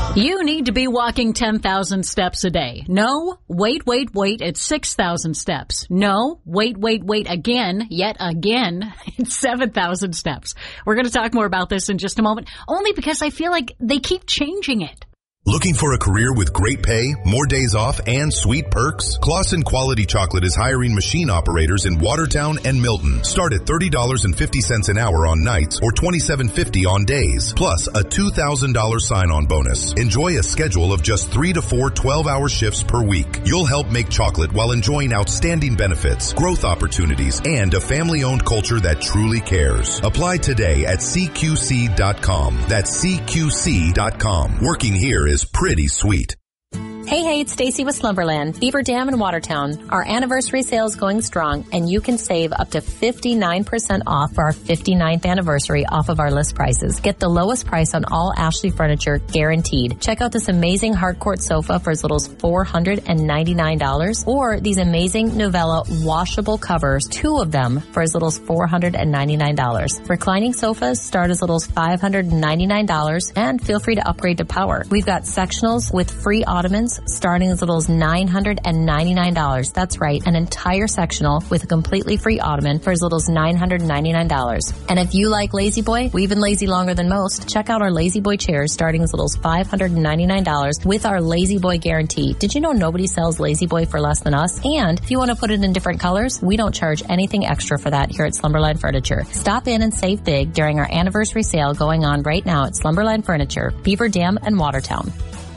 You need to be walking 10,000 steps a day. No, wait, it's 6,000 steps. No, wait again, yet again, it's 7,000 steps. We're going to talk more about this in just a moment, only because I feel like they keep changing it. Looking for a career with great pay, more days off, and sweet perks? Claussen Quality Chocolate is hiring machine operators in Watertown and Milton. Start at $30.50 an hour on nights or $27.50 on days, plus a $2,000 sign-on bonus. Enjoy a schedule of just 3 to 4 12-hour shifts per week. You'll help make chocolate while enjoying outstanding benefits, growth opportunities, and a family-owned culture that truly cares. Apply today at CQC.com. That's CQC.com. Working here is pretty sweet. Hey, it's Stacy with Slumberland, Beaver Dam in Watertown. Our anniversary sale is going strong, and you can save up to 59% off for our 59th anniversary off of our list prices. Get the lowest price on all Ashley furniture, guaranteed. Check out this amazing hardcourt sofa for as little as $499, or these amazing Novella washable covers, 2 of them for as little as $499. Reclining sofas start as little as $599, and feel free to upgrade to power. We've got sectionals with free ottomans starting as little as $999. That's right, an entire sectional with a completely free ottoman for as little as $999. And if you like Lazy Boy, we've been lazy longer than most. Check out our Lazy Boy chairs starting as little as $599 with our Lazy Boy guarantee. Did you know nobody sells Lazy Boy for less than us? And if you want to put it in different colors, we don't charge anything extra for that here at Slumberland Furniture. Stop in and save big during our anniversary sale going on right now at Slumberland Furniture, Beaver Dam and Watertown.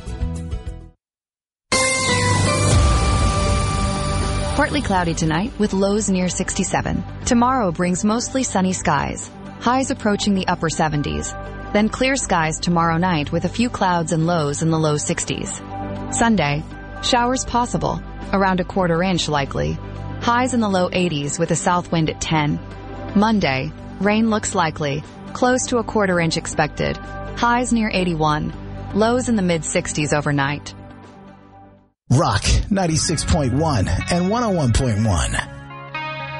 Partly cloudy tonight with lows near 67. Tomorrow brings mostly sunny skies. Highs approaching the upper 70s. Then clear skies tomorrow night with a few clouds and lows in the low 60s. Sunday, showers possible, around a quarter inch likely. Highs in the low 80s with a south wind at 10. Monday, rain looks likely, close to a quarter inch expected. Highs near 81. Lows in the mid 60s overnight. Rock 96.1 and 101.1.